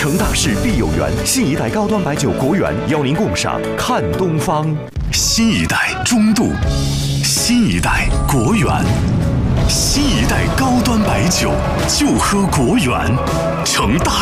成大事必有缘，新一代高端白酒国源邀您共赏看东方。 新一代中度，新一代国源，新一代高端白酒就喝国源，成大